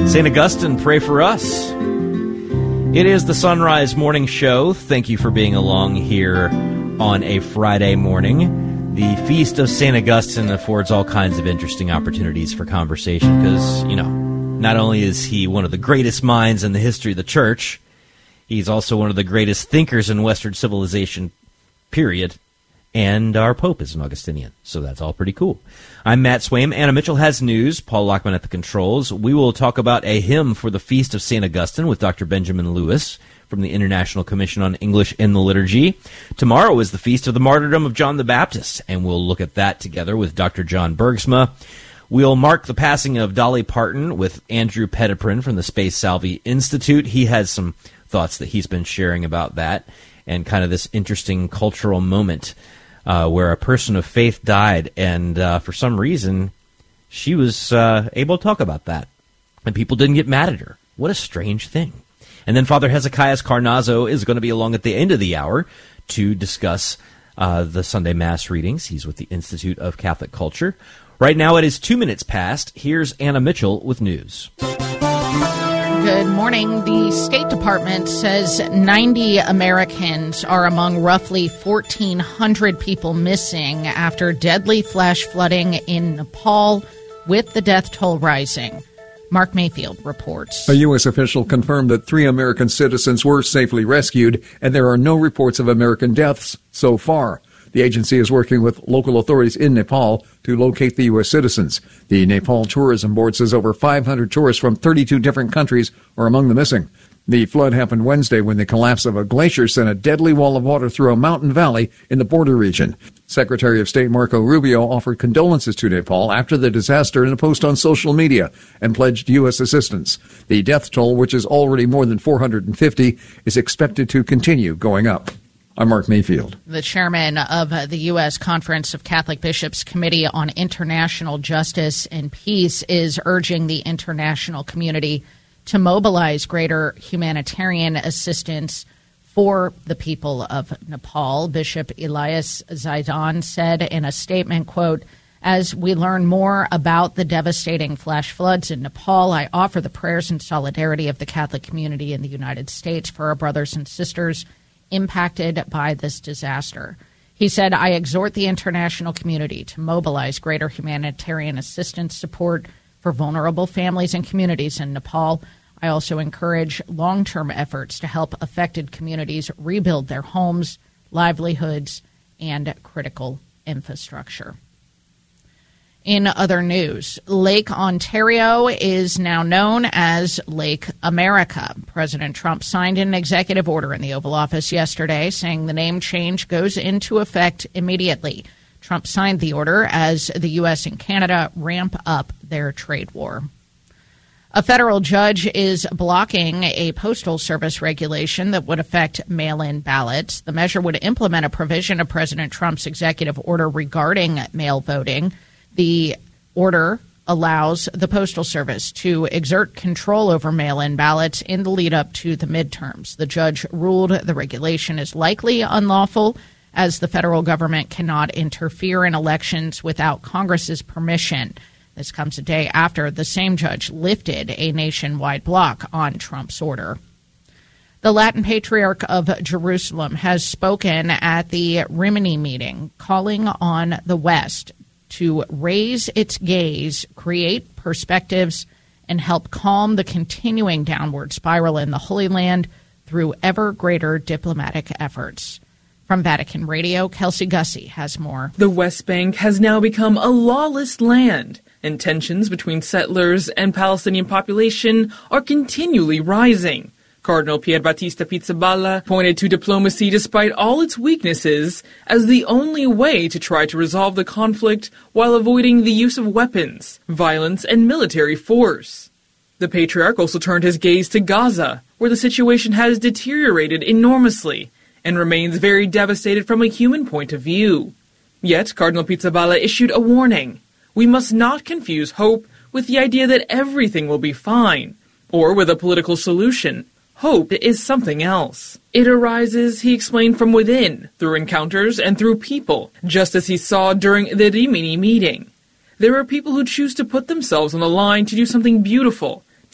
St. Augustine, pray for us. It is the Sunrise Morning Show. Thank you for being along here on a Friday morning. The Feast of St. Augustine affords all kinds of interesting opportunities for conversation because, not only is he one of the greatest minds in the history of the church, he's also one of the greatest thinkers in Western civilization, period. And our Pope is an Augustinian, so that's all pretty cool. I'm Matt Swaim. Anna Mitchell has news. Paul Lockman at the controls. We will talk about a hymn for the Feast of St. Augustine with Dr. Benjamin Lewis from the International Commission on English in the Liturgy. Tomorrow is the Feast of the Martyrdom of John the Baptist, and we'll look at that together with Dr. John Bergsma. We'll mark the passing of Dolly Parton with Andrew Petiprin from the Space Salvi Institute. He has some thoughts that he's been sharing about that and kind of this interesting cultural moment where a person of faith died, and for some reason, she was able to talk about that, and people didn't get mad at her. What a strange thing. And then Father Hezekiah Carnazzo is going to be along at the end of the hour to discuss the Sunday Mass readings. He's with the Institute of Catholic Culture. Right now it is 2 minutes past. Here's Anna Mitchell with news. Good morning. The State Department says 90 Americans are among roughly 1,400 people missing after deadly flash flooding in Nepal, with the death toll rising. Mark Mayfield reports. A U.S. official confirmed that 3 American citizens were safely rescued, and there are no reports of American deaths so far. The agency is working with local authorities in Nepal to locate the U.S. citizens. The Nepal Tourism Board says over 500 tourists from 32 different countries are among the missing. The flood happened Wednesday when the collapse of a glacier sent a deadly wall of water through a mountain valley in the border region. Secretary of State Marco Rubio offered condolences to Nepal after the disaster in a post on social media and pledged U.S. assistance. The death toll, which is already more than 450, is expected to continue going up. I'm Mark Mayfield. The chairman of the U.S. Conference of Catholic Bishops Committee on International Justice and Peace is urging the international community to mobilize greater humanitarian assistance for the people of Nepal. Bishop Elias Zaidan said in a statement, quote, "As we learn more about the devastating flash floods in Nepal, I offer the prayers and solidarity of the Catholic community in the United States for our brothers and sisters impacted by this disaster." He said, "I exhort the international community to mobilize greater humanitarian assistance support for vulnerable families and communities in Nepal. I also encourage long-term efforts to help affected communities rebuild their homes, livelihoods, and critical infrastructure." In other news, Lake Ontario is now known as Lake America. President Trump signed an executive order in the Oval Office yesterday saying the name change goes into effect immediately. Trump signed the order as the U.S. and Canada ramp up their trade war. A federal judge is blocking a postal service regulation that would affect mail-in ballots. The measure would implement a provision of President Trump's executive order regarding mail voting. The order allows the Postal Service to exert control over mail-in ballots in the lead-up to the midterms. The judge ruled the regulation is likely unlawful, as the federal government cannot interfere in elections without Congress's permission. This comes a day after the same judge lifted a nationwide block on Trump's order. The Latin Patriarch of Jerusalem has spoken at the Rimini meeting, calling on the West to raise its gaze, create perspectives, and help calm the continuing downward spiral in the Holy Land through ever greater diplomatic efforts. From Vatican Radio, Kelsey Gussie has more. The West Bank has now become a lawless land, and tensions between settlers and Palestinian population are continually rising. Cardinal Pierbattista Pizzaballa pointed to diplomacy, despite all its weaknesses, as the only way to try to resolve the conflict while avoiding the use of weapons, violence, and military force. The Patriarch also turned his gaze to Gaza, where the situation has deteriorated enormously and remains very devastated from a human point of view. Yet, Cardinal Pizzaballa issued a warning. We must not confuse hope with the idea that everything will be fine, or with a political solution. Hope is something else. It arises, he explained, from within, through encounters and through people, just as he saw during the Rimini meeting. There are people who choose to put themselves on the line to do something beautiful,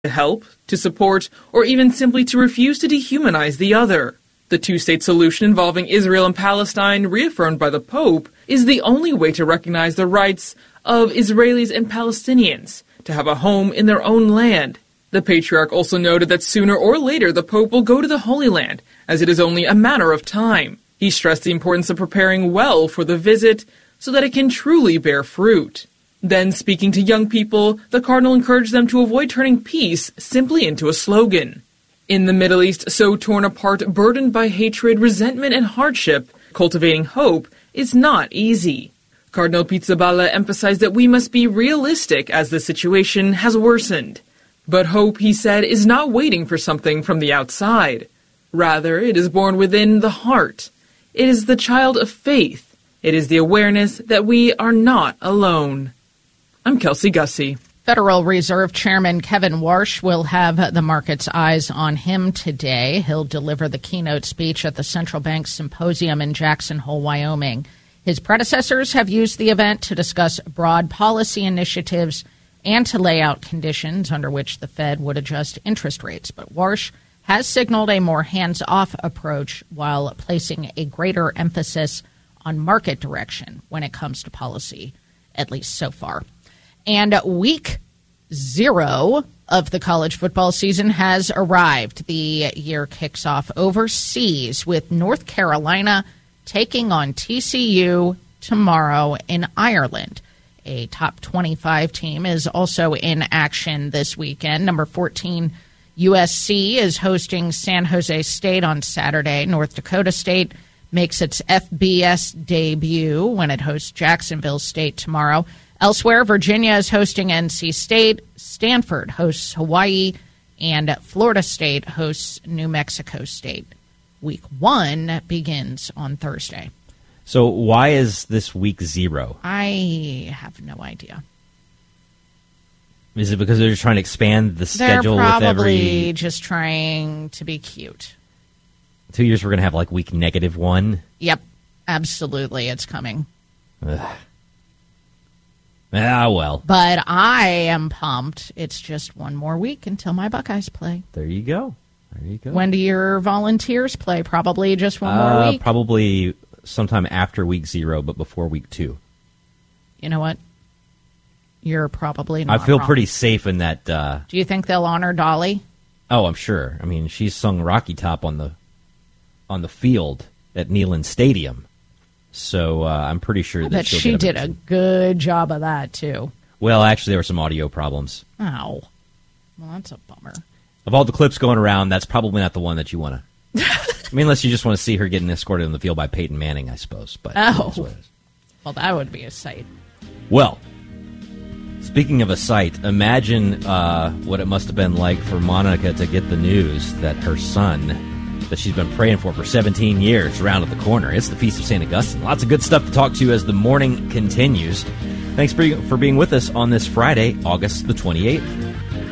to help, to support, or even simply to refuse to dehumanize the other. The two-state solution involving Israel and Palestine, reaffirmed by the Pope, is the only way to recognize the rights of Israelis and Palestinians to have a home in their own land. The Patriarch also noted that sooner or later the Pope will go to the Holy Land, as it is only a matter of time. He stressed the importance of preparing well for the visit so that it can truly bear fruit. Then, speaking to young people, the Cardinal encouraged them to avoid turning peace simply into a slogan. In the Middle East, so torn apart, burdened by hatred, resentment, and hardship, cultivating hope is not easy. Cardinal Pizzaballa emphasized that we must be realistic as the situation has worsened. But hope, he said, is not waiting for something from the outside. Rather, it is born within the heart. It is the child of faith. It is the awareness that we are not alone. I'm Kelsey Gussie. Federal Reserve Chairman Kevin Warsh will have the market's eyes on him today. He'll deliver the keynote speech at the Central Bank Symposium in Jackson Hole, Wyoming. His predecessors have used the event to discuss broad policy initiatives and to lay out conditions under which the Fed would adjust interest rates. But Warsh has signaled a more hands-off approach while placing a greater emphasis on market direction when it comes to policy, at least so far. And week 0 of the college football season has arrived. The year kicks off overseas with North Carolina taking on TCU tomorrow in Ireland. A top 25 team is also in action this weekend. Number 14, USC, is hosting San Jose State on Saturday. North Dakota State makes its FBS debut when it hosts Jacksonville State tomorrow. Elsewhere, Virginia is hosting NC State, Stanford hosts Hawaii, and Florida State hosts New Mexico State. Week 1 begins on Thursday. So why is this week 0? I have no idea. Is it because they're just trying to expand the schedule They're with probably just trying to be cute. 2 years we're going to have like week -1? Yep, absolutely, it's coming. Ugh. Ah, well. But I am pumped. It's just one more week until my Buckeyes play. There you go. There you go. When do your Volunteers play? Probably just one more week? Probably sometime after week 0, but before week 2. You know what? You're probably not I feel wrong. pretty safe in that. Do you think they'll honor Dolly? Oh, I'm sure. I mean, she's sung Rocky Top on the field at Neyland Stadium. So I'm pretty sure that she did a good job of that, too. Well, actually, there were some audio problems. Oh. Well, that's a bummer. Of all the clips going around, that's probably not the one that you want to... I mean, unless you just want to see her getting escorted on the field by Peyton Manning, I suppose. But oh. Well, that would be a sight. Well, speaking of a sight, imagine what it must have been like for Monica to get the news that her son, that she's been praying for 17 years, around at the corner. It's the Feast of St. Augustine. Lots of good stuff to talk to as the morning continues. Thanks for being with us on this Friday, August the 28th.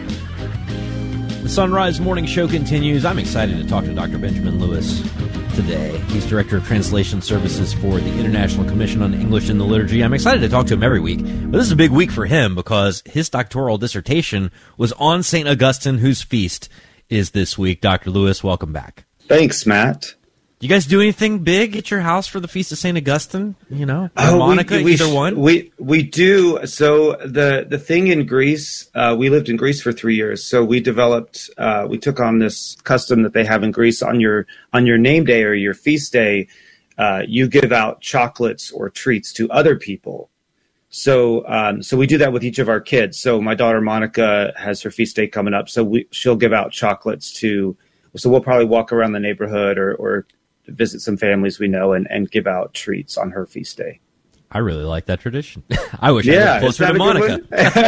The Sunrise Morning Show continues. I'm excited to talk to Dr. Benjamin Lewis today. He's Director of Translation Services for the International Commission on English in the Liturgy. I'm excited to talk to him every week, but this is a big week for him because his doctoral dissertation was on St. Augustine, whose feast is this week. Dr. Lewis, welcome back. Thanks, Matt. You guys do anything big at your house for the Feast of St. Augustine? You know, Monica, either one? We do. So the thing in Greece, we lived in Greece for 3 years. So we developed, we took on this custom that they have in Greece on your name day or your feast day. You give out chocolates or treats to other people. So we do that with each of our kids. So my daughter Monica has her feast day coming up. So she'll give out chocolates so we'll probably walk around the neighborhood or visit some families we know and give out treats on her feast day. I really like that tradition. I wish I lived closer to Monica.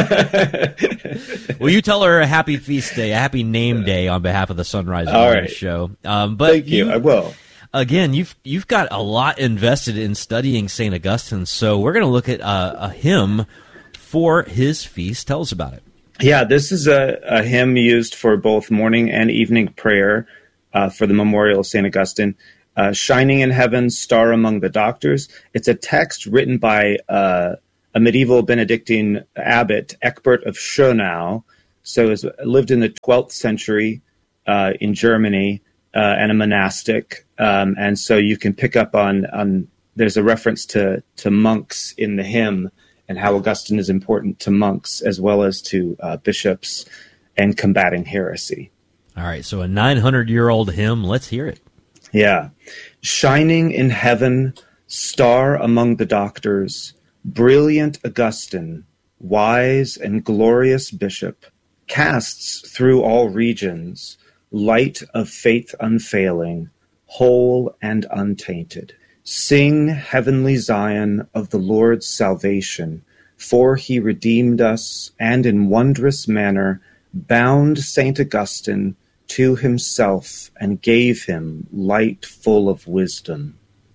Will you tell her a happy feast day, a happy name day on behalf of the Sunrise Morning Show? Thank you. I will. Again, you've got a lot invested in studying St. Augustine, so we're going to look at a hymn for his feast. Tell us about it. Yeah, this is a hymn used for both morning and evening prayer for the memorial of St. Augustine. Shining in heaven, star among the doctors. It's a text written by a medieval Benedictine abbot, Ecbert of Schönau. So lived in the 12th century in Germany and a monastic. And so you can pick up on there's a reference to monks in the hymn and how Augustine is important to monks as well as to bishops and combating heresy. All right, so a 900-year-old hymn. Let's hear it. Yeah. Shining in heaven, star among the doctors, brilliant Augustine, wise and glorious bishop, casts through all regions light of faith unfailing, whole and untainted. Sing, heavenly Zion, of the Lord's salvation, for he redeemed us, and in wondrous manner bound St. Augustine to himself and gave him light full of wisdom.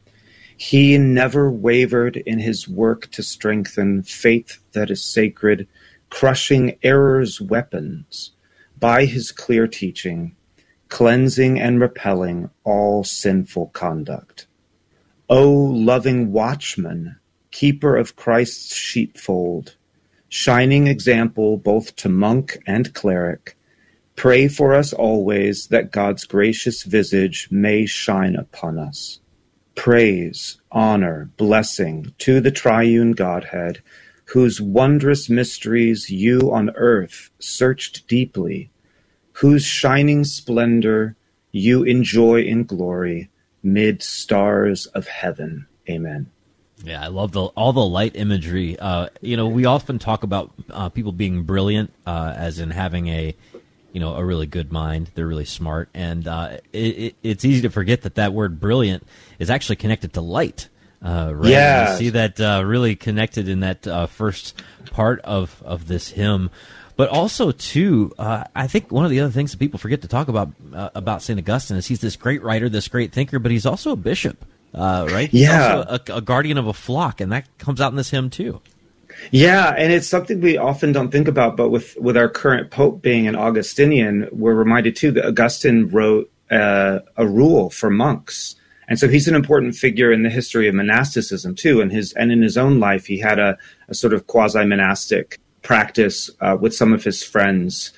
He never wavered in his work to strengthen faith that is sacred, crushing error's weapons by his clear teaching, cleansing and repelling all sinful conduct. O loving watchman, keeper of Christ's sheepfold, shining example both to monk and cleric, pray for us always that God's gracious visage may shine upon us. Praise, honor, blessing to the triune Godhead, whose wondrous mysteries you on earth searched deeply, whose shining splendor you enjoy in glory mid stars of heaven. Amen. Yeah, I love all the light imagery. We often talk about people being brilliant, as in having a really good mind. They're really smart, and it's easy to forget that word "brilliant" is actually connected to light. Right? Yeah, you see that really connected in that first part of this hymn. But also, too, I think one of the other things that people forget to talk about St. Augustine is he's this great writer, this great thinker, but he's also a bishop. Right? He's also a guardian of a flock, and that comes out in this hymn, too. Yeah, and it's something we often don't think about, but with our current pope being an Augustinian, we're reminded, too, that Augustine wrote a rule for monks. And so he's an important figure in the history of monasticism, too, and in his own life, he had a sort of quasi-monastic practice with some of his friends.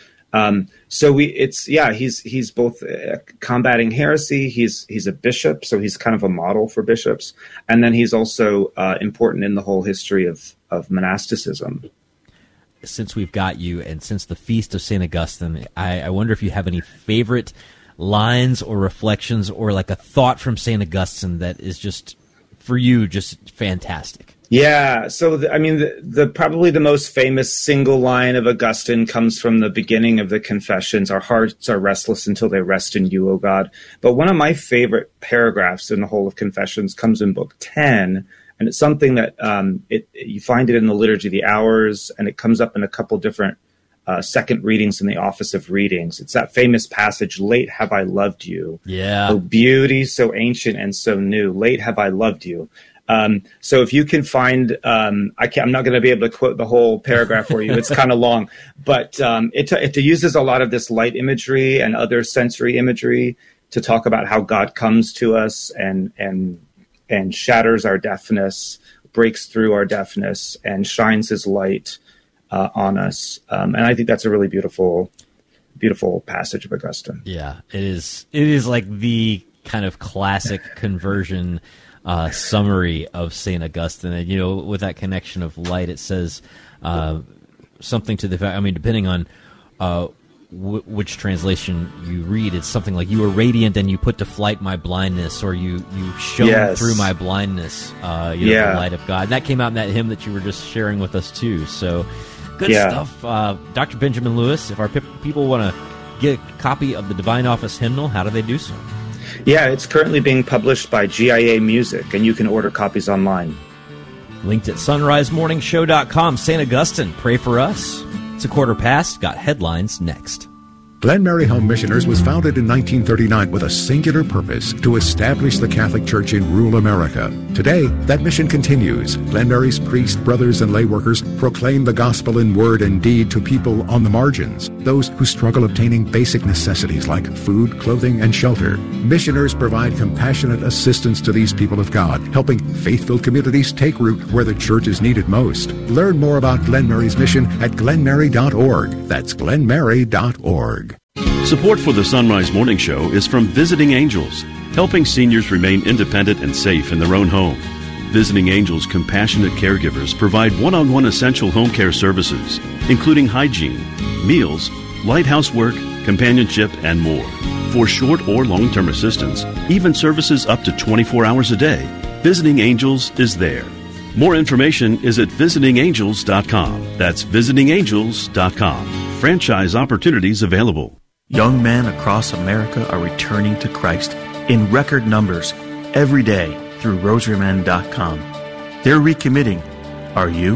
He's both combating heresy. He's a bishop, so he's kind of a model for bishops, and then he's also important in the whole history of monasticism. Since we've got you, and since the Feast of St. Augustine, I wonder if you have any favorite lines or reflections or like a thought from St. Augustine that is just, for you, just fantastic. Yeah, so the probably the most famous single line of Augustine comes from the beginning of the Confessions. Our hearts are restless until they rest in you, O God. But one of my favorite paragraphs in the whole of Confessions comes in Book 10, and it's something that you find it in the Liturgy of the Hours, and it comes up in a couple different second readings in the Office of Readings. It's that famous passage, "Late have I loved you." Yeah. "O beauty so ancient and so new, late have I loved you." So if you can find, I'm not going to be able to quote the whole paragraph for you. It's kind of long, but it uses a lot of this light imagery and other sensory imagery to talk about how God comes to us and shatters our deafness, breaks through our deafness, and shines his light on us. And I think that's a really beautiful passage of Augustine. Yeah, it is. It is like the kind of classic conversion summary of St. Augustine. And, with that connection of light, it says something to the fact, depending on which translation you read, it's something like, "You were radiant and you put to flight my blindness," or you shone through my blindness, the light of God. And that came out in that hymn that you were just sharing with us, too. So good stuff. Dr. Benjamin Lewis, if our people want to get a copy of the Divine Office Hymnal, how do they do so? Yeah, it's currently being published by GIA Music, and you can order copies online. Linked at sunrisemorningshow.com. St. Augustine, pray for us. It's 1:15. Got headlines next. Glen Mary Home Missioners was founded in 1939 with a singular purpose to establish the Catholic Church in rural America. Today, that mission continues. Glen Mary's priests, brothers, and lay workers proclaim the gospel in word and deed to people on the margins, those who struggle obtaining basic necessities like food, clothing, and shelter. Missioners provide compassionate assistance to these people of God, helping faith-filled communities take root where the church is needed most. Learn more about Glen Mary's mission at glenmary.org. That's glenmary.org. Support for the Sunrise Morning Show is from Visiting Angels, helping seniors remain independent and safe in their own home. Visiting Angels compassionate caregivers provide one-on-one essential home care services, including hygiene, meals, light housework, companionship, and more. For short or long-term assistance, even services up to 24 hours a day, Visiting Angels is there. More information is at visitingangels.com. That's visitingangels.com. Franchise opportunities available. Young men across America are returning to Christ in record numbers every day through rosarymen.com. They're recommitting. Are you?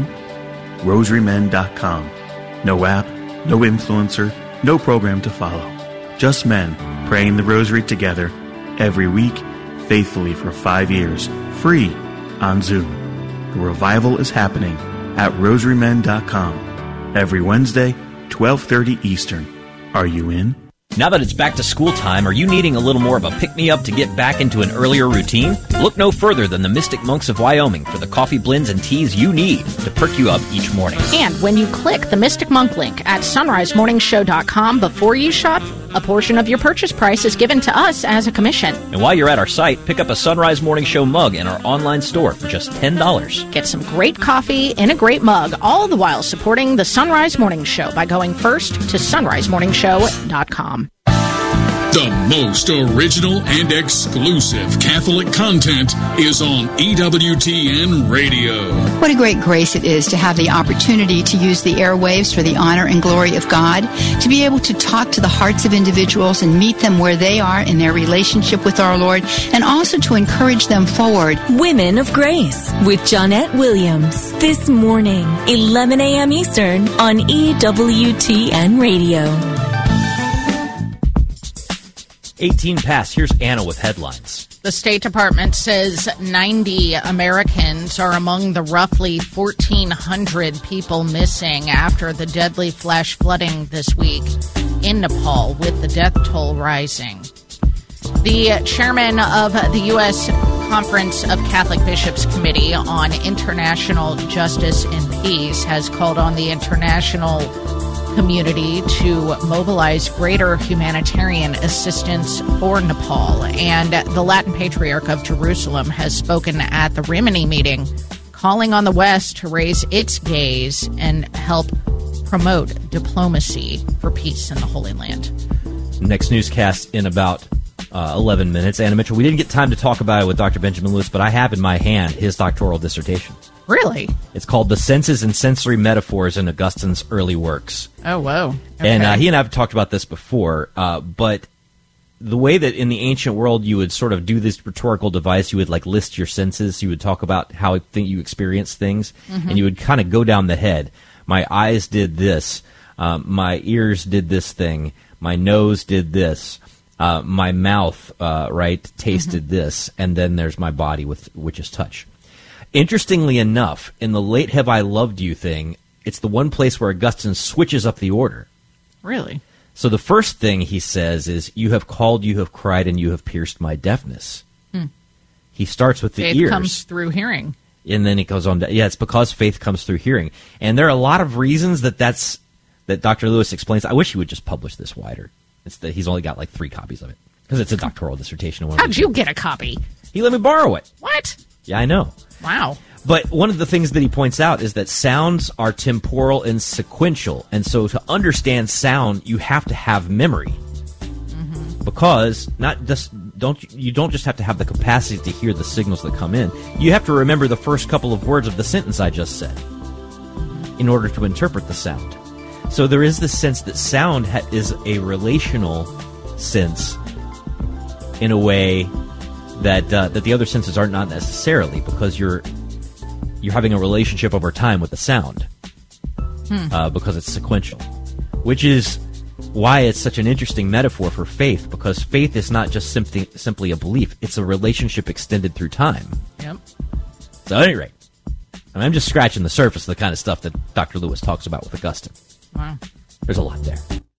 rosarymen.com. No app, no influencer, no program to follow. Just men praying the rosary together every week, faithfully for 5 years, free on Zoom. The revival is happening at rosarymen.com every Wednesday, 12:30 Eastern. Are you in? Now that it's back to school time, are you needing a little more of a pick-me-up to get back into an earlier routine? Look no further than the Mystic Monks of Wyoming for the coffee blends and teas you need to perk you up each morning. And when you click the Mystic Monk link at sunrisemorningshow.com before you shop, a portion of your purchase price is given to us as a commission. And while you're at our site, pick up a Sunrise Morning Show mug in our online store for just $10. Get some great coffee in a great mug, all the while supporting the Sunrise Morning Show by going first to sunrisemorningshow.com. The most original and exclusive Catholic content is on EWTN Radio. What a great grace it is to have the opportunity to use the airwaves for the honor and glory of God, to be able to talk to the hearts of individuals and meet them where they are in their relationship with our Lord, and also to encourage them forward. Women of Grace with Johnette Williams. This morning, 11 a.m. Eastern on EWTN Radio. 18 past. Here's Anna with headlines. The State Department says 90 Americans are among the roughly 1,400 people missing after the deadly flash flooding this week in Nepal, with the death toll rising. The chairman of the U.S. Conference of Catholic Bishops Committee on International Justice and Peace has called on the international community to mobilize greater humanitarian assistance for Nepal. And the Latin Patriarch of Jerusalem has spoken at the Rimini meeting, calling on the West to raise its gaze and help promote diplomacy for peace in the Holy Land. Next newscast in about 11 minutes. Anna Mitchell, we didn't get time to talk about it with Dr. Benjamin Lewis, but I have in my hand his doctoral dissertation. Really? It's called The Senses and Sensory Metaphors in Augustine's Early Works. Oh, whoa. Okay. And he and I have talked about this before, but the way that in the ancient world you would sort of do this rhetorical device, you would like list your senses, you would talk about how you experience things, and you would kind of go down the head. My eyes did this, my ears did this thing, my nose did this, my mouth, tasted this, and then there's my body, which is touch. Interestingly enough, in the late Have I Loved You thing, it's the one place where Augustine switches up the order. Really? So the first thing he says is, you have called, you have cried, and you have pierced my deafness. He starts with the faith ears. Faith comes through hearing. And then he goes on to, it's because faith comes through hearing. And there are a lot of reasons that Dr. Lewis explains. I wish he would just publish this wider. It's that he's only got like 3 copies of it, because it's a doctoral dissertation. How'd you get a copy? He let me borrow it. What? Yeah, I know. Wow. But one of the things that he points out is that sounds are temporal and sequential. And so to understand sound, you have to have memory. Because you don't just have to have the capacity to hear the signals that come in. You have to remember the first couple of words of the sentence I just said in order to interpret the sound. So there is this sense that sound is a relational sense in a way that the other senses are not necessarily, because you're having a relationship over time with the sound because it's sequential, which is why it's such an interesting metaphor for faith, because faith is not just simply a belief. It's a relationship extended through time. Yep. So at any rate, I'm just scratching the surface of the kind of stuff that Dr. Lewis talks about with Augustine. Wow. There's a lot there.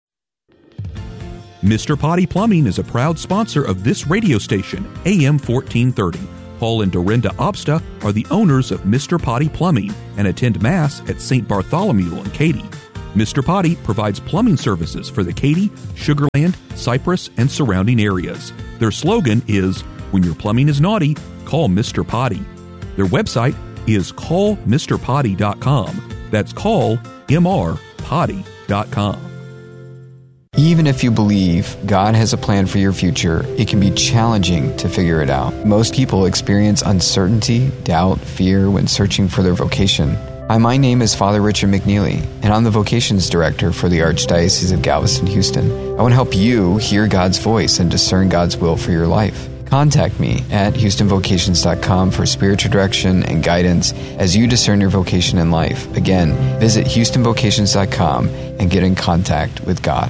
Mr. Potty Plumbing is a proud sponsor of this radio station, AM 1430. Paul and Dorinda Obsta are the owners of Mr. Potty Plumbing and attend Mass at St. Bartholomew in Katy. Mr. Potty provides plumbing services for the Katy, Sugar Land, Cypress, and surrounding areas. Their slogan is, "When your plumbing is naughty, call Mr. Potty." Their website is callmrpotty.com. That's callmrpotty.com. Even if you believe God has a plan for your future, it can be challenging to figure it out. Most people experience uncertainty, doubt, fear when searching for their vocation. Hi, my name is Father Richard McNeely, and I'm the Vocations Director for the Archdiocese of Galveston-Houston. I want to help you hear God's voice and discern God's will for your life. Contact me at HoustonVocations.com for spiritual direction and guidance as you discern your vocation in life. Again, visit HoustonVocations.com and get in contact with God.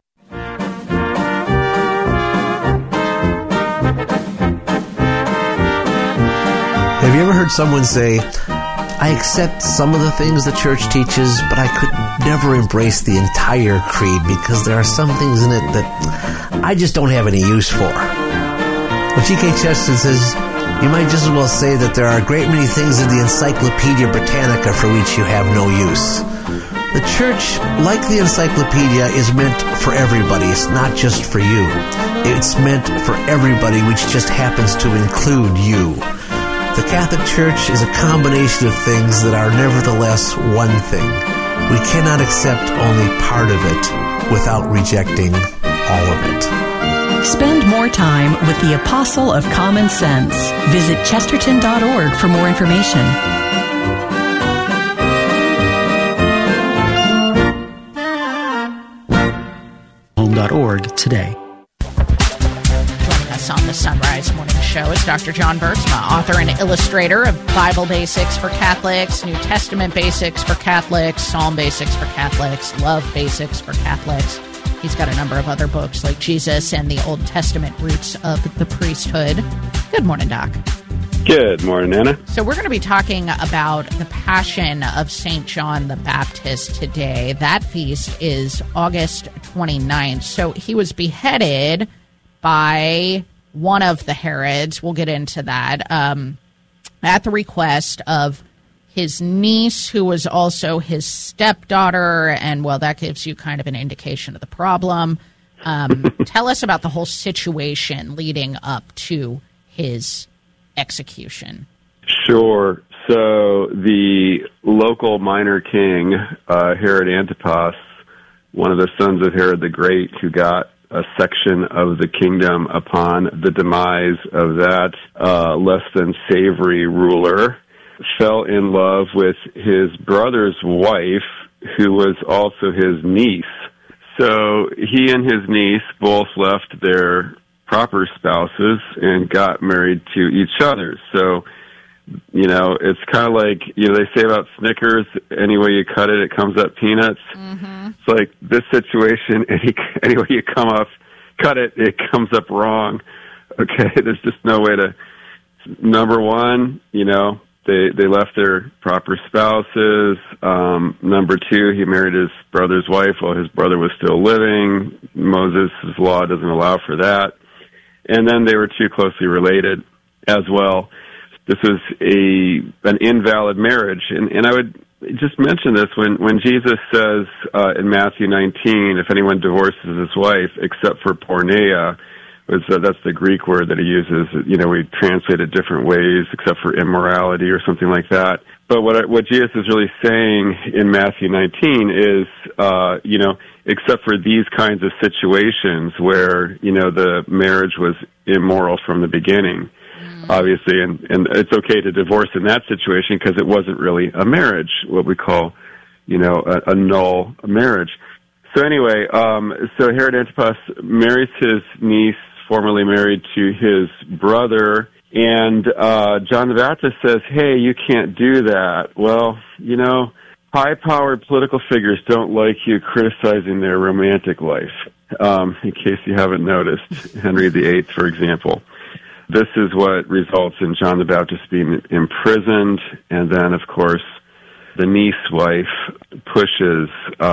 Have you ever heard someone say, "I accept some of the things the church teaches, but I could never embrace the entire creed because there are some things in it that I just don't have any use for"? Well, G.K. Chesterton says, you might just as well say that there are a great many things in the Encyclopedia Britannica for which you have no use. The church, like the encyclopedia, is meant for everybody. It's not just for you. It's meant for everybody, which just happens to include you. The Catholic Church is a combination of things that are nevertheless one thing. We cannot accept only part of it without rejecting all of it. Spend more time with the Apostle of Common Sense. Visit chesterton.org for more information. Home.org today. Joining us on the Sunrise Morning Show is Dr. John Bergsma, author and illustrator of Bible Basics for Catholics, New Testament Basics for Catholics, Psalm Basics for Catholics, Love Basics for Catholics. He's got a number of other books like Jesus and the Old Testament Roots of the Priesthood. Good morning, Doc. Good morning, Anna. So we're going to be talking about the Passion of St. John the Baptist today. That feast is August 29th. So he was beheaded by one of the Herods. We'll get into that. At the request of his niece, who was also his stepdaughter, and, well, that gives you kind of an indication of the problem. Tell us about the whole situation leading up to his execution. Sure. So the local minor king, Herod Antipas, one of the sons of Herod the Great, who got a section of the kingdom upon the demise of that less than savory ruler, fell in love with his brother's wife, who was also his niece. So he and his niece both left their proper spouses and got married to each other. So, you know, it's kind of like, you know, they say about Snickers, any way you cut it, it comes up peanuts. Mm-hmm. It's like this situation, any way you cut it, it comes up wrong. Okay, there's just no way to, number one, you know, They left their proper spouses. Number two, he married his brother's wife while his brother was still living. Moses' law doesn't allow for that. And then they were too closely related as well. This was an invalid marriage. And I would just mention this when Jesus says in Matthew 19, if anyone divorces his wife except for porneia, that's the Greek word that he uses. You know, we translate it different ways, except for immorality or something like that. But what Jesus is really saying in Matthew 19 is, you know, except for these kinds of situations where, you know, the marriage was immoral from the beginning, obviously, and it's okay to divorce in that situation because it wasn't really a marriage, what we call, you know, a null marriage. So anyway, so Herod Antipas marries his niece, formerly married to his brother, and John the Baptist says, hey, you can't do that. Well, you know, high-powered political figures don't like you criticizing their romantic life. In case you haven't noticed, Henry VIII, for example. This is what results in John the Baptist being imprisoned, and then, of course, the niece wife pushes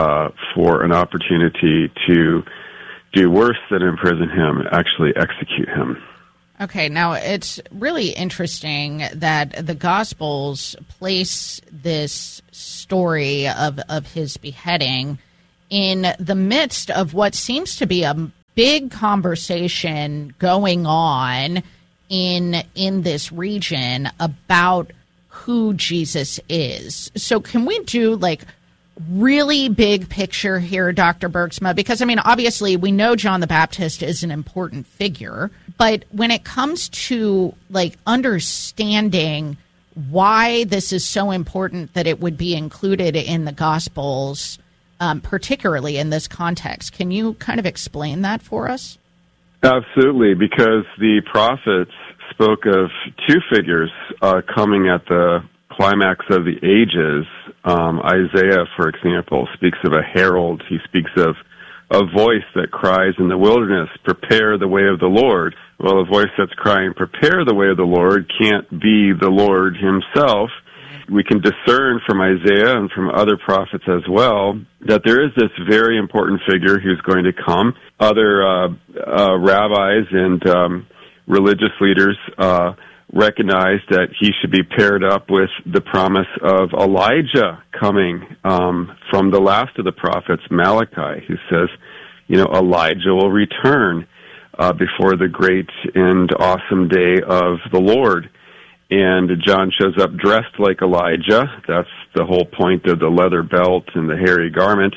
for an opportunity to do worse than imprison him, actually execute him. Okay, now it's really interesting that the Gospels place this story of his beheading in the midst of what seems to be a big conversation going on in this region about who Jesus is. So can we do like really big picture here, Dr. Bergsma? Because, I mean, obviously we know John the Baptist is an important figure, but when it comes to like understanding why this is so important that it would be included in the Gospels, particularly in this context, can you kind of explain that for us? Absolutely, because the prophets spoke of two figures coming at the climax of the ages. Isaiah, for example, speaks of a herald. He speaks of a voice that cries in the wilderness, prepare the way of the Lord. Well, a voice that's crying, prepare the way of the Lord, can't be the Lord himself. We can discern from Isaiah and from other prophets as well that there is this very important figure who's going to come. Other rabbis and religious leaders recognize that he should be paired up with the promise of Elijah coming from the last of the prophets, Malachi, who says, Elijah will return before the great and awesome day of the Lord. And John shows up dressed like Elijah. That's the whole point of the leather belt and the hairy garment.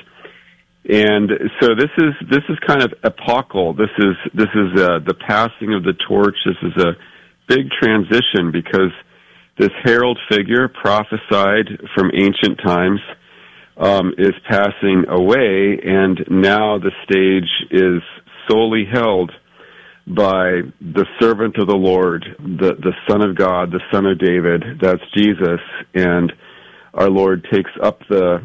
And so this is kind of epochal. This is the passing of the torch. This is a big transition because this herald figure prophesied from ancient times is passing away, and now the stage is solely held by the servant of the Lord, the Son of God, the Son of David. That's Jesus, and our Lord takes up the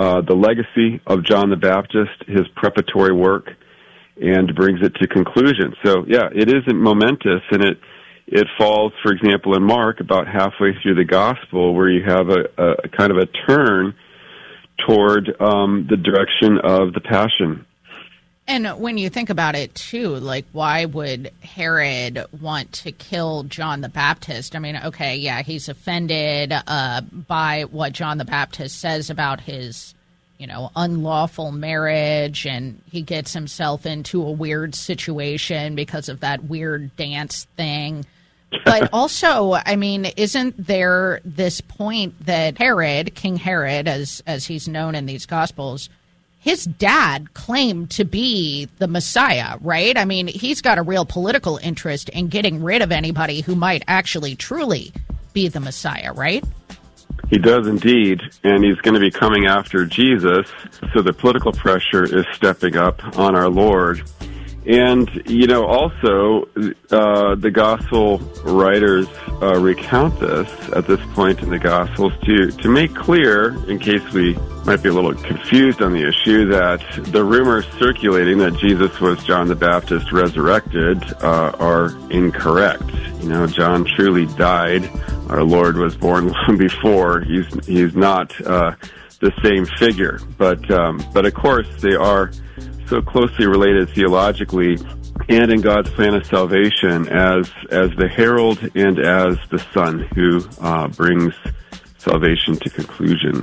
legacy of John the Baptist, his preparatory work, and brings it to conclusion. So, yeah, it is momentous, and it falls, for example, in Mark, about halfway through the Gospel, where you have a kind of a turn toward the direction of the Passion. And when you think about it, too, like, why would Herod want to kill John the Baptist? I mean, okay, yeah, he's offended by what John the Baptist says about his, unlawful marriage, and he gets himself into a weird situation because of that weird dance thing. But also, I mean, isn't there this point that Herod, King Herod, as he's known in these Gospels, his dad claimed to be the Messiah, right? I mean, he's got a real political interest in getting rid of anybody who might actually truly be the Messiah, right? He does indeed, and he's going to be coming after Jesus, so the political pressure is stepping up on our Lord. And, also, the Gospel writers recount this at this point in the Gospels to make clear, in case we might be a little confused on the issue, that the rumors circulating that Jesus was John the Baptist resurrected are incorrect. John truly died. Our Lord was born long before. He's not the same figure. But of course, they are so closely related theologically and in God's plan of salvation as the herald and as the Son who brings salvation to conclusion.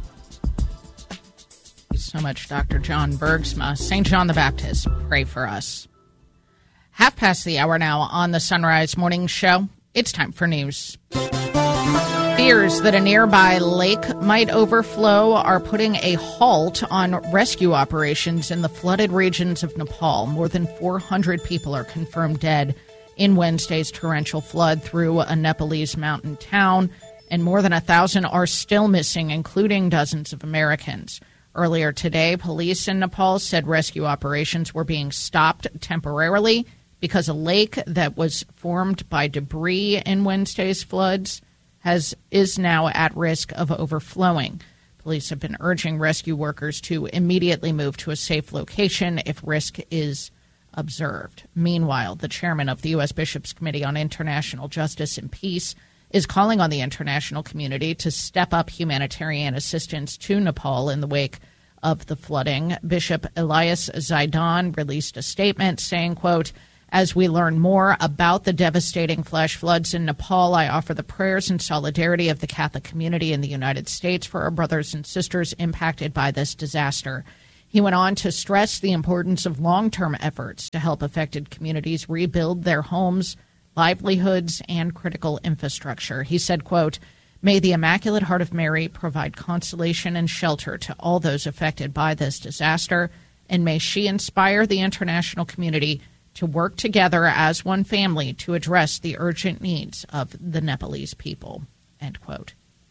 Thank you so much, Dr. John Bergsma. St. John the Baptist, pray for us. 5:30 now on the Sunrise Morning Show. It's time for news. Fears that a nearby lake might overflow are putting a halt on rescue operations in the flooded regions of Nepal. More than 400 people are confirmed dead in Wednesday's torrential flood through a Nepalese mountain town, and more than 1,000 are still missing, including dozens of Americans. Earlier today, police in Nepal said rescue operations were being stopped temporarily because a lake that was formed by debris in Wednesday's floods is now at risk of overflowing. Police have been urging rescue workers to immediately move to a safe location if risk is observed. Meanwhile, the chairman of the U.S. Bishops' Committee on International Justice and Peace is calling on the international community to step up humanitarian assistance to Nepal in the wake of the flooding. Bishop Elias Zaidan released a statement saying, quote, "As we learn more about the devastating flash floods in Nepal, I offer the prayers and solidarity of the Catholic community in the United States for our brothers and sisters impacted by this disaster." He went on to stress the importance of long-term efforts to help affected communities rebuild their homes, livelihoods, and critical infrastructure. He said, quote, "May the Immaculate Heart of Mary provide consolation and shelter to all those affected by this disaster, and may she inspire the international community to work together as one family to address the urgent needs of the Nepalese people," end quote.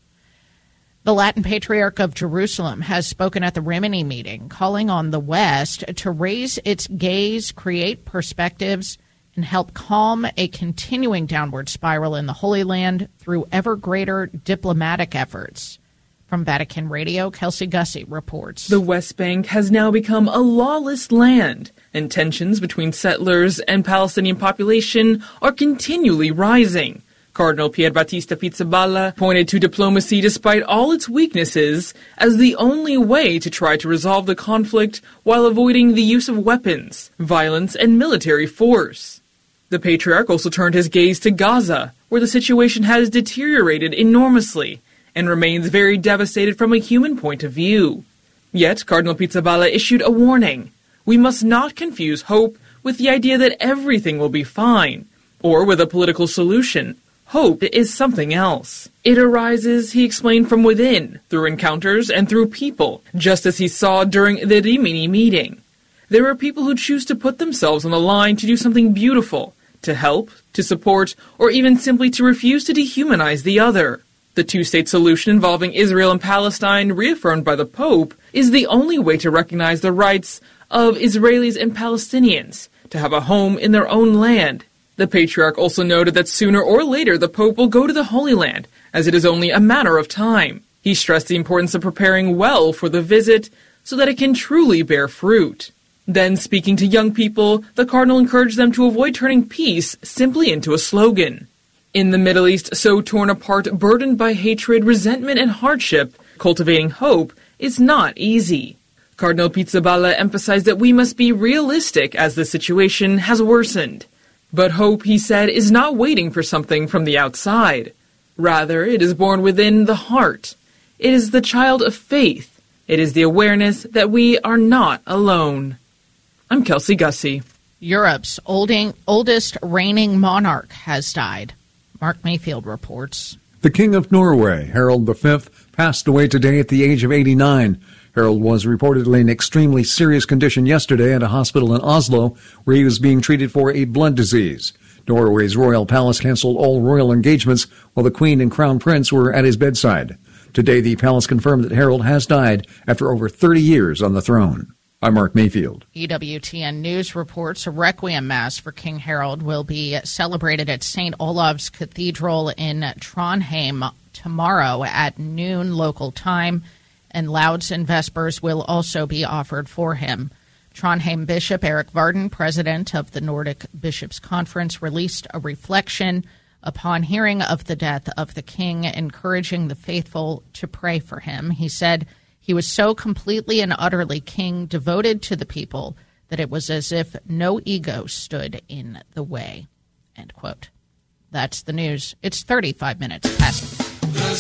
The Latin Patriarch of Jerusalem has spoken at the Rimini meeting, calling on the West to raise its gaze, create perspectives, and help calm a continuing downward spiral in the Holy Land through ever greater diplomatic efforts. From Vatican Radio, Kelsey Gussie reports. The West Bank has now become a lawless land, and tensions between settlers and Palestinian population are continually rising. Cardinal Pierbattista Pizzaballa pointed to diplomacy despite all its weaknesses as the only way to try to resolve the conflict while avoiding the use of weapons, violence, and military force. The Patriarch also turned his gaze to Gaza, where the situation has deteriorated enormously and remains very devastated from a human point of view. Yet, Cardinal Pizzaballa issued a warning. We must not confuse hope with the idea that everything will be fine, or with a political solution. Hope is something else. It arises, he explained, from within, through encounters and through people, just as he saw during the Rimini meeting. There are people who choose to put themselves on the line to do something beautiful, to help, to support, or even simply to refuse to dehumanize the other. The two-state solution involving Israel and Palestine, reaffirmed by the Pope, is the only way to recognize the rights of Israelis and Palestinians to have a home in their own land. The Patriarch also noted that sooner or later the Pope will go to the Holy Land, as it is only a matter of time. He stressed the importance of preparing well for the visit so that it can truly bear fruit. Then, speaking to young people, the Cardinal encouraged them to avoid turning peace simply into a slogan. In the Middle East, so torn apart, burdened by hatred, resentment, and hardship, cultivating hope is not easy. Cardinal Pizzaballa emphasized that we must be realistic as the situation has worsened. But hope, he said, is not waiting for something from the outside. Rather, it is born within the heart. It is the child of faith. It is the awareness that we are not alone. I'm Kelsey Gussie. Europe's oldest reigning monarch has died. Mark Mayfield reports. The King of Norway, Harald V, passed away today at the age of 89. Harald was reportedly in extremely serious condition yesterday at a hospital in Oslo, where he was being treated for a blood disease. Norway's royal palace canceled all royal engagements while the Queen and Crown Prince were at his bedside. Today, the palace confirmed that Harald has died after over 30 years on the throne. I'm Mark Mayfield. EWTN News reports a requiem mass for King Harald will be celebrated at St. Olav's Cathedral in Trondheim tomorrow at noon local time, and lauds and vespers will also be offered for him. Trondheim Bishop Erik Varden, president of the Nordic Bishops' Conference, released a reflection upon hearing of the death of the king, encouraging the faithful to pray for him. He said, "He was so completely and utterly king, devoted to the people, that it was as if no ego stood in the way." End quote. That's the news. It's 35 minutes past. The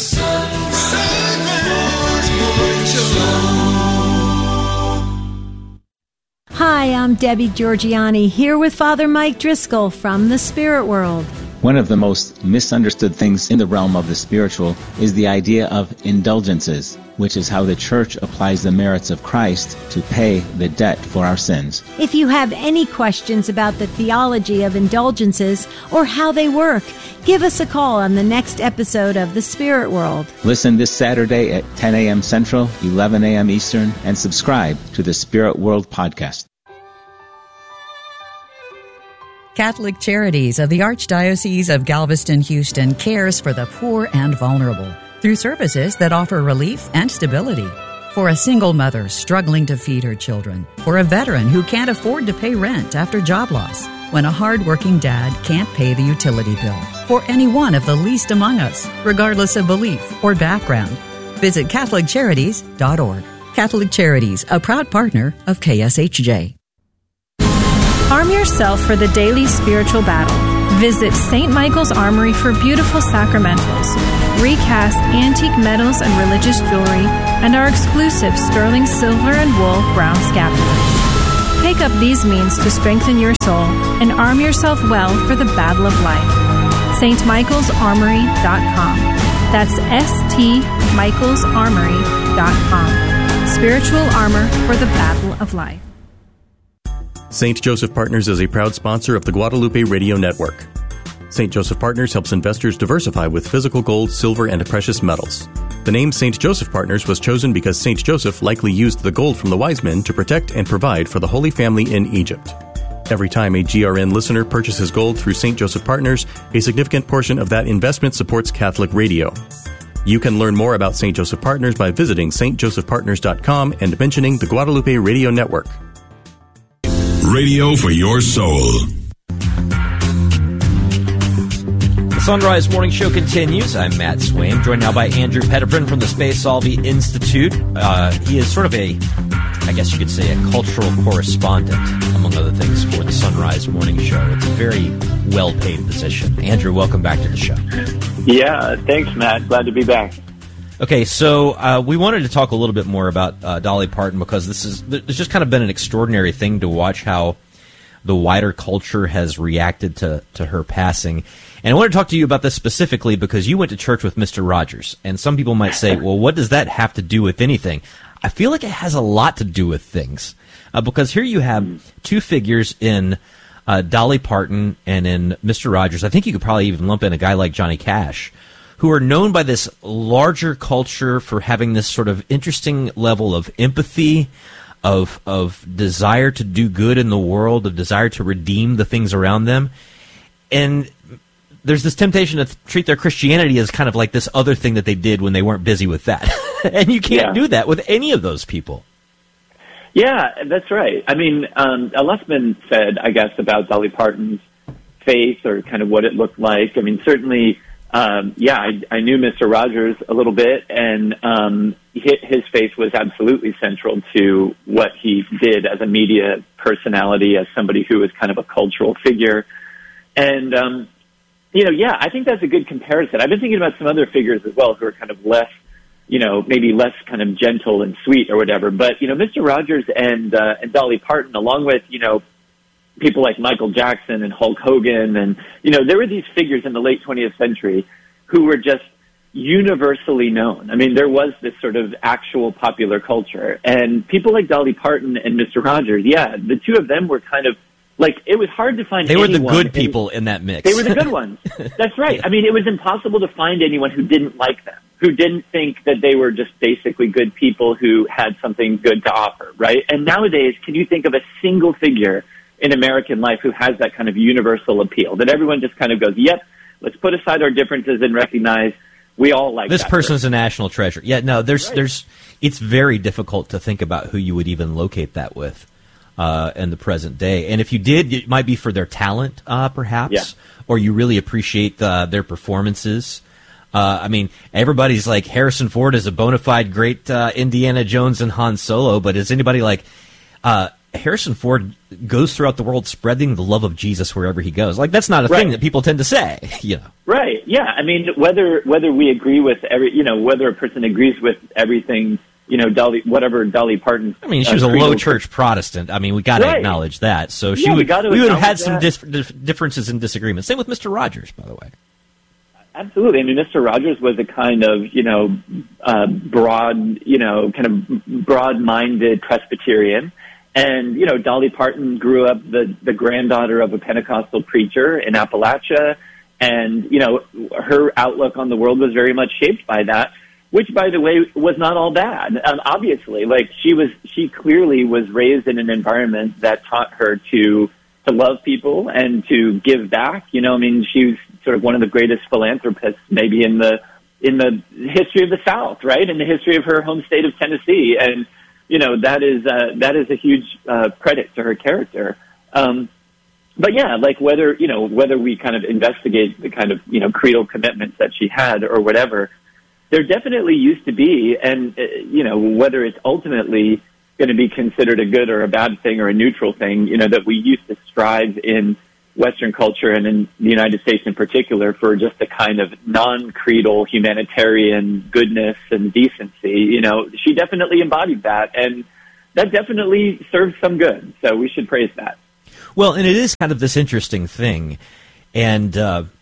Hi, I'm Debbie Georgiani, here with Father Mike Driscoll from the Spirit World. One of the most misunderstood things in the realm of the spiritual is the idea of indulgences, which is how the Church applies the merits of Christ to pay the debt for our sins. If you have any questions about the theology of indulgences or how they work, give us a call on the next episode of The Spirit World. Listen this Saturday at 10 a.m. Central, 11 a.m. Eastern, and subscribe to the Spirit World podcast. Catholic Charities of the Archdiocese of Galveston-Houston cares for the poor and vulnerable. through services that offer relief and stability. For a single mother struggling to feed her children. For a veteran who can't afford to pay rent after job loss. When a hard-working dad can't pay the utility bill. For any one of the least among us, regardless of belief or background. Visit CatholicCharities.org. Catholic Charities, a proud partner of KSHJ. Arm yourself for the daily spiritual battle. Visit St. Michael's Armory for beautiful sacramentals, recast antique medals and religious jewelry, and our exclusive sterling silver and wool brown scapulars. Take up these means to strengthen your soul and arm yourself well for the battle of life. stmichaelsarmory.com. That's stmichaelsarmory.com. Spiritual armor for the battle of life. St. Joseph Partners is a proud sponsor of the Guadalupe Radio Network. St. Joseph Partners helps investors diversify with physical gold, silver, and precious metals. The name St. Joseph Partners was chosen because St. Joseph likely used the gold from the wise men to protect and provide for the Holy Family in Egypt. Every time a GRN listener purchases gold through St. Joseph Partners, a significant portion of that investment supports Catholic radio. You can learn more about St. Joseph Partners by visiting stjosephpartners.com and mentioning the Guadalupe Radio Network. Radio for your soul. The Sunrise Morning Show continues. I'm Matt Swaim, joined now by Andrew Petiprin from the Space Solvi Institute. He is sort of a, I guess you could say, a cultural correspondent, among other things, for the Sunrise Morning Show. It's a very well-paid position. Andrew, welcome back to the show. Yeah, thanks, Matt. Glad to be back. Okay, so we wanted to talk a little bit more about Dolly Parton because there's just kind of been an extraordinary thing to watch how the wider culture has reacted to her passing. And I want to talk to you about this specifically because you went to church with Mr. Rogers, and some people might say, well, what does that have to do with anything? I feel like it has a lot to do with things because here you have two figures in Dolly Parton and in Mr. Rogers. I think you could probably even lump in a guy like Johnny Cash, who are known by this larger culture for having this sort of interesting level of empathy, of desire to do good in the world, of desire to redeem the things around them. And there's this temptation to treat their Christianity as kind of like this other thing that they did when they weren't busy with that. And you can't do that with any of those people. Yeah, that's right. I mean, a lot's been said, I guess, about Dolly Parton's faith or kind of what it looked like. I mean, certainly... I knew Mr. Rogers a little bit, and his faith was absolutely central to what he did as a media personality, as somebody who was kind of a cultural figure. And, I think that's a good comparison. I've been thinking about some other figures as well who are kind of less, maybe less kind of gentle and sweet or whatever. But, Mr. Rogers and Dolly Parton, along with, people like Michael Jackson and Hulk Hogan, and, there were these figures in the late 20th century who were just universally known. I mean, there was this sort of actual popular culture. And people like Dolly Parton and Mr. Rogers, the two of them were kind of, like, it was hard to find anyone. They were the good people in that mix. They were the good ones. That's right. I mean, it was impossible to find anyone who didn't like them, who didn't think that they were just basically good people who had something good to offer, right? And nowadays, can you think of a single figure in American life who has that kind of universal appeal, that everyone just kind of goes, yep, let's put aside our differences and recognize we all like this that person's a national treasure. Yeah, no, there's it's very difficult to think about who you would even locate that with in the present day. And if you did, it might be for their talent, perhaps, or you really appreciate their performances. I mean, everybody's like Harrison Ford is a bona fide great Indiana Jones and Han Solo, but is anybody like Harrison Ford goes throughout the world spreading the love of Jesus wherever he goes? Like, that's not a thing that people tend to say, Right, yeah. I mean, whether we agree with whether a person agrees with everything, Dolly Parton. I mean, she was a low church Protestant. I mean, we got to acknowledge that. So we would have had some differences and disagreements. Same with Mr. Rogers, by the way. Absolutely. I mean, Mr. Rogers was a kind of, broad-minded Presbyterian. And, Dolly Parton grew up the granddaughter of a Pentecostal preacher in Appalachia. And, her outlook on the world was very much shaped by that, which, by the way, was not all bad. Obviously, like, she clearly was raised in an environment that taught her to love people and to give back. I mean, she was sort of one of the greatest philanthropists maybe in the in the history of the South, right? In the history of her home state of Tennessee. And, that is a huge credit to her character. But yeah, like whether we kind of investigate the kind of, creedal commitments that she had or whatever, there definitely used to be, and, whether it's ultimately going to be considered a good or a bad thing or a neutral thing, that we used to strive in Western culture and in the United States in particular for just a kind of non-creedal humanitarian goodness and decency. She definitely embodied that, and that definitely served some good. So we should praise that. Well, and it is kind of this interesting thing, and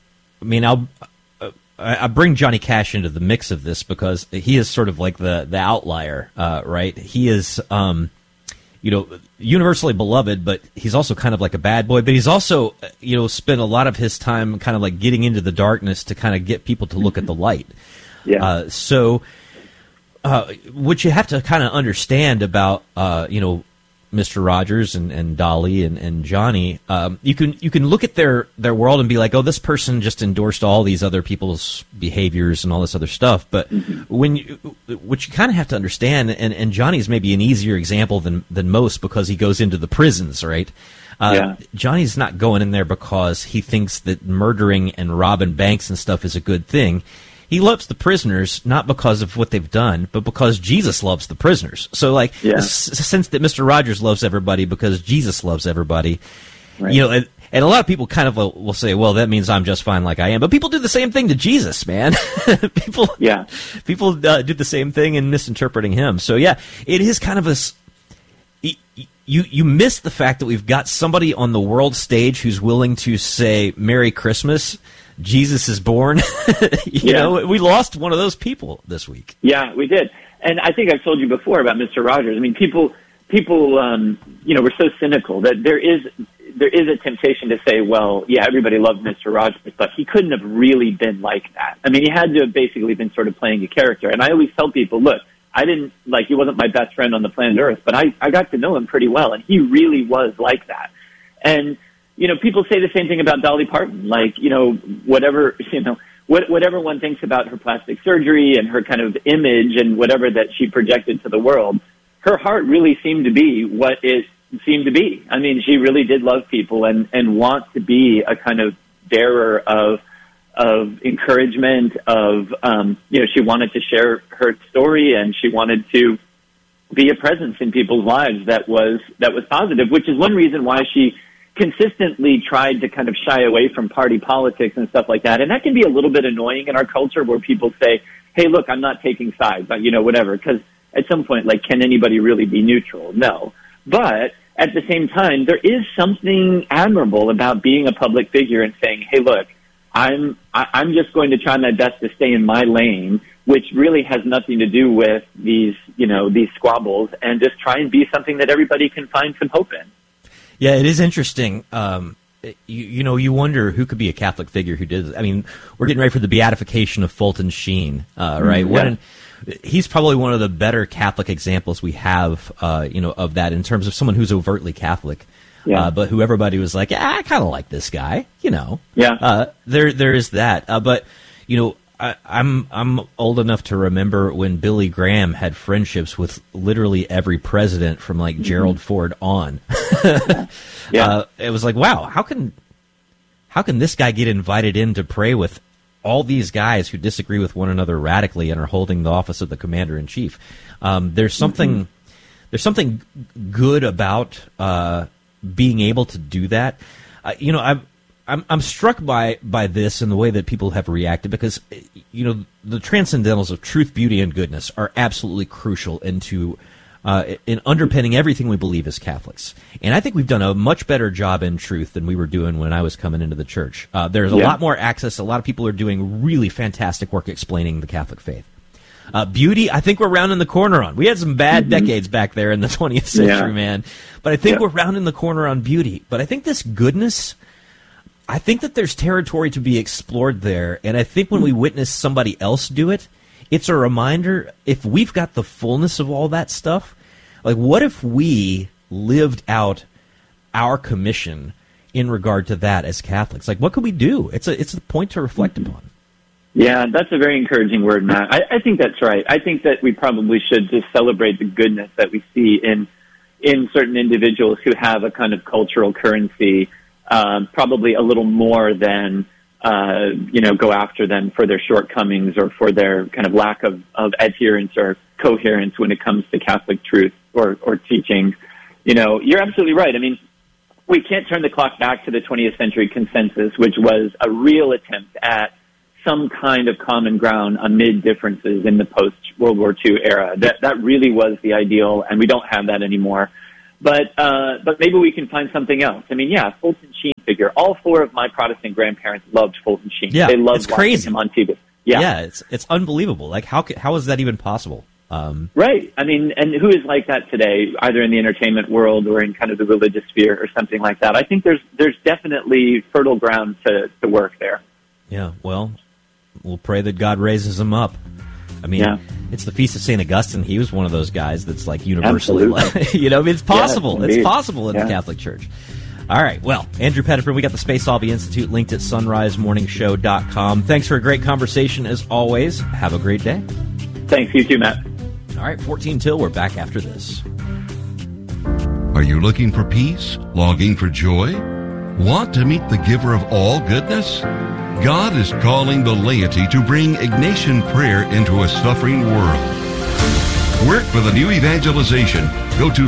I bring Johnny Cash into the mix of this because he is sort of like the outlier, right? He is, universally beloved, but he's also kind of like a bad boy. But he's also, spent a lot of his time kind of like getting into the darkness to kind of get people to look at the light. Yeah. What you have to kind of understand about, Mr. Rogers and Dolly and Johnny, you can look at their world and be like, oh, this person just endorsed all these other people's behaviors and all this other stuff. But what you kind of have to understand, and Johnny's maybe an easier example than most because he goes into the prisons, right? Johnny's not going in there because he thinks that murdering and robbing banks and stuff is a good thing. He loves the prisoners not because of what they've done, but because Jesus loves the prisoners. So, the sense that Mr. Rogers loves everybody because Jesus loves everybody, right. And a lot of people kind of will say, well, that means I'm just fine like I am. But people do the same thing to Jesus, man. people do the same thing in misinterpreting him. So, yeah, it is kind of you miss the fact that we've got somebody on the world stage who's willing to say Merry Christmas, Jesus is born. We lost one of those people this week. Yeah, we did. And I think I've told you before about Mr. Rogers. I mean, people, we're so cynical that there is a temptation to say, well, yeah, everybody loved Mr. Rogers, but he couldn't have really been like that. I mean, he had to have basically been sort of playing a character. And I always tell people, look, he wasn't my best friend on the planet Earth, but I got to know him pretty well, and he really was like that. And people say the same thing about Dolly Parton. Whatever one thinks about her plastic surgery and her kind of image and whatever that she projected to the world, her heart really seemed to be what it seemed to be. I mean, she really did love people and want to be a kind of bearer of encouragement, she wanted to share her story, and she wanted to be a presence in people's lives that was positive, which is one reason why she consistently tried to kind of shy away from party politics and stuff like that. And that can be a little bit annoying in our culture where people say, hey, look, I'm not taking sides, but whatever. Because at some point, can anybody really be neutral? No. But at the same time, there is something admirable about being a public figure and saying, hey, look, I'm just going to try my best to stay in my lane, which really has nothing to do with these squabbles, and just try and be something that everybody can find some hope in. Yeah, it is interesting. You wonder who could be a Catholic figure who did this. I mean, we're getting ready for the beatification of Fulton Sheen, right? Yeah. He's probably one of the better Catholic examples we have, of that in terms of someone who's overtly Catholic, but who everybody was like, I kind of like this guy, Yeah. There is that, but I'm old enough to remember when Billy Graham had friendships with literally every president from Gerald Ford on. It was like, wow, how can this guy get invited in to pray with all these guys who disagree with one another radically and are holding the office of the commander in chief? There's something good about being able to do that. I'm struck by this and the way that people have reacted because, the transcendentals of truth, beauty, and goodness are absolutely crucial in underpinning everything we believe as Catholics. And I think we've done a much better job in truth than we were doing when I was coming into the church. There's a lot more access. A lot of people are doing really fantastic work explaining the Catholic faith. Beauty, I think we're rounding the corner on. We had some bad decades back there in the 20th century, man. But I think we're rounding the corner on beauty. But I think this goodness, I think that there's territory to be explored there. And I think when we witness somebody else do it, it's a reminder, if we've got the fullness of all that stuff, what if we lived out our commission in regard to that as Catholics? What could we do? It's a point to reflect upon. Yeah, that's a very encouraging word, Matt. I think that's right. I think that we probably should just celebrate the goodness that we see in certain individuals who have a kind of cultural currency, probably a little more than, go after them for their shortcomings or for their kind of lack of adherence or coherence when it comes to Catholic truth or teaching. You're absolutely right. I mean, we can't turn the clock back to the 20th century consensus, which was a real attempt at some kind of common ground amid differences in the post-World War II era. That really was the ideal, and we don't have that anymore. But maybe we can find something else. I mean, Fulton Sheen figure. All four of my Protestant grandparents loved Fulton Sheen. Yeah, they loved watching crazy. him on TV. Yeah, it's unbelievable. Like, how is that even possible? Right. I mean, and who is like that today, either in the entertainment world or in kind of the religious sphere or something like that? I think there's definitely fertile ground to work there. Yeah, well, we'll pray that God raises him up. I mean, it's the Feast of St. Augustine. He was one of those guys that's like universally, it's possible. Yes, it's possible in the Catholic Church. All right. Well, Andrew Pettiford, we got the Spaceology Institute linked at sunrisemorningshow.com. Thanks for a great conversation as always. Have a great day. Thanks. You too, Matt. All right, 14 till. We're back after this. Are you looking for peace? Longing for joy? Want to meet the giver of all goodness? God is calling the laity to bring Ignatian prayer into a suffering world. Work for the new evangelization. Go to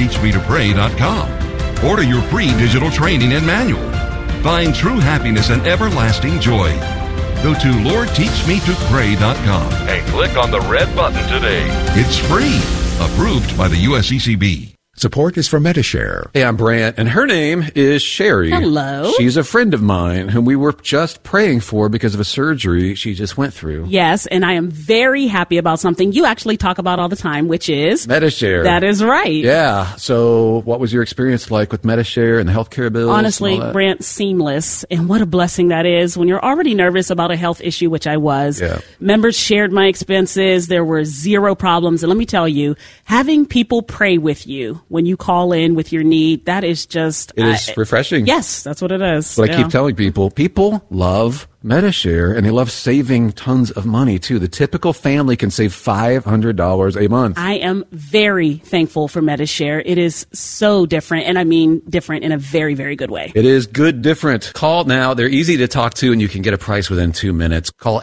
LordTeachMeToPray.com. Order your free digital training and manual. Find true happiness and everlasting joy. Go to LordTeachMeToPray.com and click on the red button today. It's free. Approved by the USCCB. Support is for Medishare. Hey, I'm Brant, and her name is Sherry. Hello. She's a friend of mine whom we were just praying for because of a surgery she just went through. Yes, and I am very happy about something you actually talk about all the time, which is Medishare. That is right. Yeah. So what was your experience like with Medishare and the healthcare bills? Honestly, Brant, seamless. And what a blessing that is when you're already nervous about a health issue, which I was. Yeah. Members shared my expenses. There were zero problems. And let me tell you, having people pray with you when you call in with your need, that is just... It is refreshing. Yes, that's what it is. But I keep telling people love Medishare, and they love saving tons of money, too. The typical family can save $500 a month. I am very thankful for Medishare. It is so different, and I mean different in a very, very good way. It is good different. Call now. They're easy to talk to, and you can get a price within 2 minutes. Call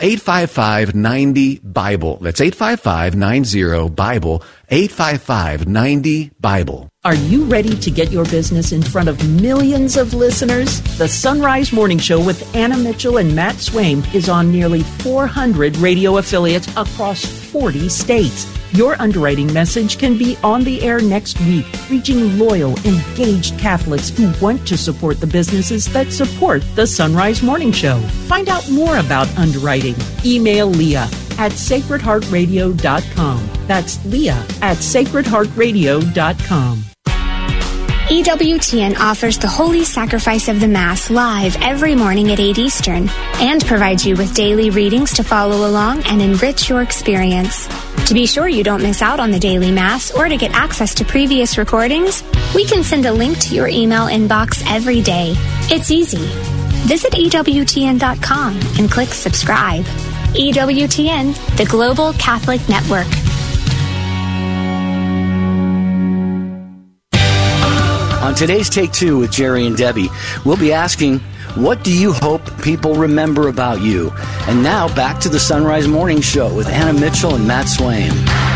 855-90-BIBLE. That's 855-90-BIBLE. 855-90-BIBLE. Are you ready to get your business in front of millions of listeners? The Sunrise Morning Show with Anna Mitchell and Matt Swaim is on nearly 400 radio affiliates across 40 states. Your underwriting message can be on the air next week, reaching loyal, engaged Catholics who want to support the businesses that support the Sunrise Morning Show. Find out more about underwriting. Email Leah at sacredheartradio.com. That's Leah at sacredheartradio.com. EWTN offers the Holy Sacrifice of the Mass live every morning at 8 Eastern and provides you with daily readings to follow along and enrich your experience. To be sure you don't miss out on the daily Mass or to get access to previous recordings, we can send a link to your email inbox every day. It's easy. Visit EWTN.com and click subscribe. EWTN, the Global Catholic Network. On today's Take Two with Jerry and Debbie, we'll be asking, what do you hope people remember about you? And now back to the Sunrise Morning Show with Anna Mitchell and Matt Swaim.